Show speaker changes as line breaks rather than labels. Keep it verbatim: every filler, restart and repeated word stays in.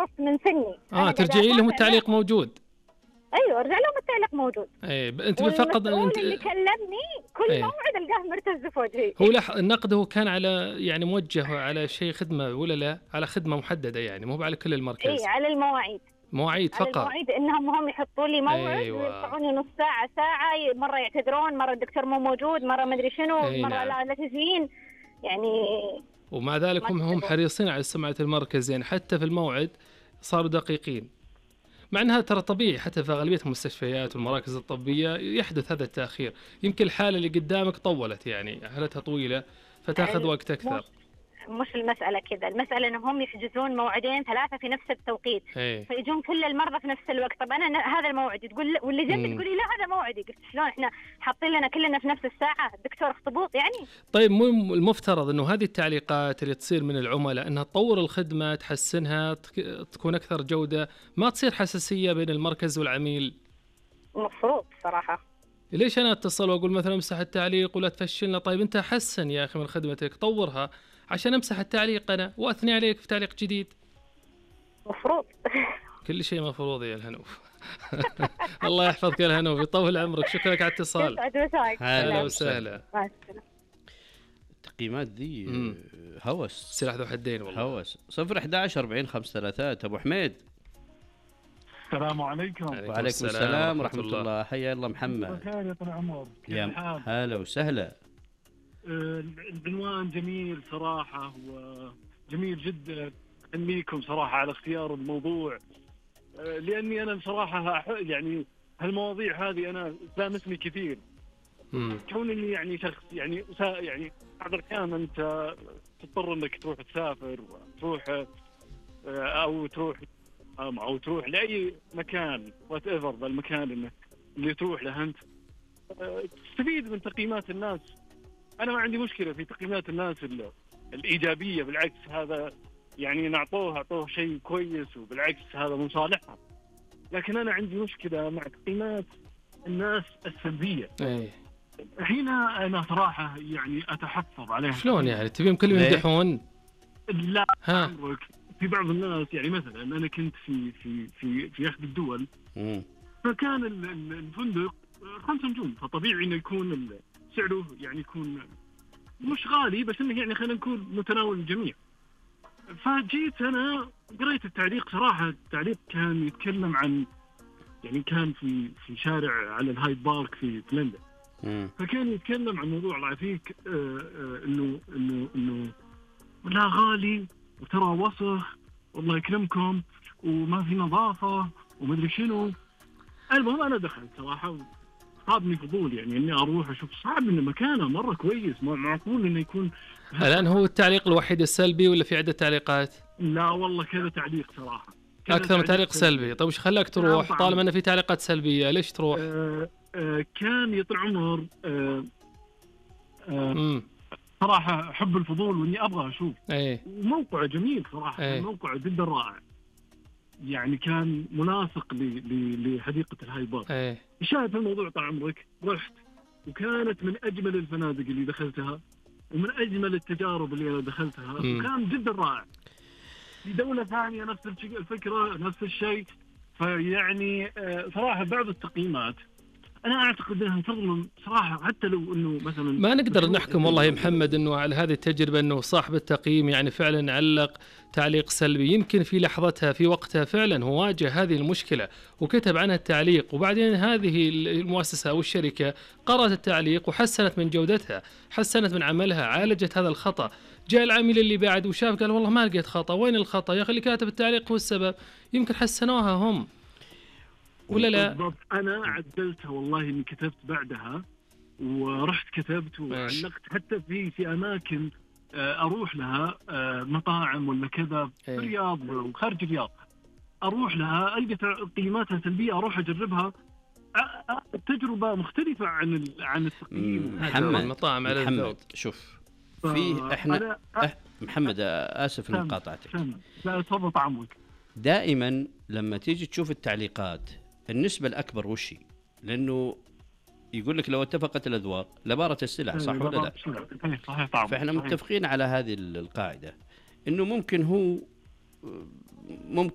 ونص من سني.
اه ترجعي لهم التعليق موجود.
ايوه ارجع لهم التعليق موجود.
اي انت فقط انت
اللي كلمني كل أيه. موعد القاه مرتز في وجهي.
هو لح... النقد هو كان على يعني موجه على شيء خدمه ولا لا؟ على خدمه محدده يعني مو على كل المركز.
اي على المواعيد.
مواعيد فقط.
على المواعيد انهم هم يحطوا لي موعد
أيوة.
ويرفعوني نص ساعه ساعه، مره يعتذرون، مره الدكتور مو موجود، مره ما ادري شنو، مره
نعم.
لا لا تجين يعني.
ومع ذلك هم هم حريصين على سمعه المركز، يعني حتى في الموعد صاروا دقيقين. مع أنها ترى طبيعي حتى في أغلبية المستشفيات والمراكز الطبية يحدث هذا التأخير. يمكن الحالة اللي قدامك طولت، يعني حالتها طويلة فتأخذ وقت أكثر.
مش المسألة كذا، المسألة أنهم يحجزون موعدين ثلاثة في نفس التوقيت.
هي.
فيجون كل المرضى في نفس الوقت. طب أنا هذا الموعد، تقول واللي جنبي تقولي لا هذا موعدي. قلت شلون إحنا حاطين لنا كلنا في نفس الساعة؟ الدكتور اخطبوط يعني.
طيب مو المفترض أنه هذه التعليقات اللي تصير من العملاء أنها تطور الخدمة، تحسنها، تكون أكثر جودة، ما تصير حساسية بين المركز والعميل؟
مفروض صراحة.
ليش أنا أتصل وأقول مثلا امسح التعليق ولا تفشلنا؟ طيب أنت حسن يا أخي من خدمتك، طورها عشان امسح التعليق أنا وأثني عليك في تعليق جديد.
مفروض.
كل شيء مفروض يا الهنوف. الله يحفظك يا الهنوف، يطول عمرك. شكرا لك على الاتصال.
هلا
وسهلا.
التقييمات ذي هوس،
سلاح ذو حدين والله.
هوس. صفر أحد عشر أربعين خمسة ثلاثات. أبو حميد
السلام عليكم.
وعليكم السلام, السلام ورحمة الله, الله. حيا الله محمد.
بخير يا طال عمر.
يا هلا وسهلا.
العنوان جميل صراحة وجميل جدا. أهنيكم صراحة على اختيار الموضوع، لأني أنا بصراحة يعني هالمواضيع هذه أنا لامسني كثير. كون إني يعني شخص يعني يعني بعض الأحيان أنت تضطر إنك تروح تسافر وتروح أو تروح أو تروح لأي مكان وات ايفر بالمكان اللي تروح له أنت، تستفيد من تقييمات الناس. أنا ما عندي مشكلة في تقييمات الناس الإيجابية، بالعكس هذا يعني نعطوه أعطوه شيء كويس وبالعكس هذا من صالحهم. لكن أنا عندي مشكلة مع تقييمات الناس السلبية.
أي.
هنا أنا صراحة يعني أتحفظ عليها.
شلون يعني تبيهم كلهم يمدحون؟
لا ها. في بعض الناس يعني مثلا أنا كنت في في في في أحد الدول م. فكان الفندق خمس نجوم، فطبيعي إنه يكون سعره يعني يكون مش غالي بس إنه يعني خلينا نكون متناول الجميع. فجيت أنا قريت التعليق، صراحة التعليق كان يتكلم عن يعني كان في في شارع على الهايد بارك في في لندن، فكان يتكلم عن موضوع الله يعافيك إنه إنه إنه لا غالي وترى وسخ والله يكرمكم وما في نظافة ومدري شنو. المهم أنا دخلت صراحة صابني فضول يعني إني أروح أشوف، صعب إن مكانه مرة كويس، معقول إنه يكون.
الآن هو التعليق الوحيد السلبي ولا في عدة تعليقات؟
لا والله كذا تعليق صراحة،
أكثر من تعليق سلبي. طيب وش خلاك تروح طالما أن في تعليقات سلبية؟ ليش تروح؟
آه آه كان يطلع عمر آه آه صراحة حب الفضول وإني أبغى أشوف.
أيه.
وموقع جميل صراحة. أيه. موقع جدا رائع يعني كان مناسق لحديقة الهاي بارك.
أيه.
شاهد الموضوع طال عمرك، رحت وكانت من أجمل الفنادق اللي دخلتها ومن أجمل التجارب اللي أنا دخلتها. م. وكان جدا رائع. في دولة ثانية نفس الفكرة نفس الشيء. فيعني صراحة بعض التقييمات أنا أعتقد أنها تظلم صراحة، حتى لو أنه مثلا
ما نقدر نحكم والله يا محمد أنه على هذه التجربة أنه صاحب التقييم يعني فعلا علق تعليق سلبي. يمكن في لحظتها في وقتها فعلا هو واجه هذه المشكلة وكتب عنها التعليق، وبعدين هذه المؤسسة أو الشركة قرأت التعليق وحسنت من جودتها، حسنت من عملها، عالجت هذا الخطأ. جاء العميل اللي بعد وشاف قال والله ما لقيت خطأ، وين الخطأ يا أخي؟ اللي كاتب التعليق هو السبب. يمكن حسنوها هم ولا لا؟
بالضبط. أنا عدلتها والله إني كتبت بعدها ورحت كتبت وعلقت حتى في في أماكن أروح لها مطاعم ولا كذا في الرياض وخارج الرياض، أروح لها ألقى قيماتها سلبية أروح أجربها. التجربة مختلفة عن عن التقييم.
محمد
المطاعم على
محمد شوف في إحنا أح محمد آسف إن قاطعتك.
لا تفضل طعمك.
دائما لما تيجي تشوف التعليقات النسبة الأكبر وشي، لأنه يقول لك لو اتفقت الأذواق لبارت السلع، صح ولا لا؟
صحيح.
فإحنا متفقين على هذه القاعدة، إنه ممكن هو ممكن